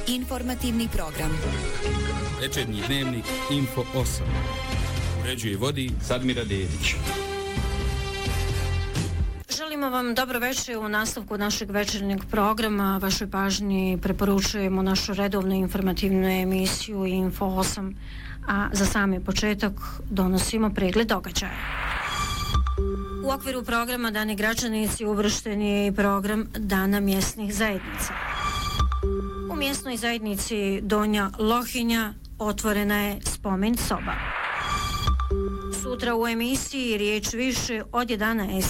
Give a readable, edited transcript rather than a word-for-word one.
Informativni program. Večernji dnevnik Info 8. Uređuje i vodi Sadmira Dedić. Želimo vam dobro večer u nastavku našeg večernjeg programa. Vašoj pažnji preporučujemo našu redovnu informativnu emisiju Info 8, a za sami početak donosimo pregled događaja. U okviru programa Dani građanici uvršten je i program Dana mjesnih zajednica. U mjesnoj zajednici Donja Lohinja otvorena je spomen soba. Sutra u emisiji riječ više od 11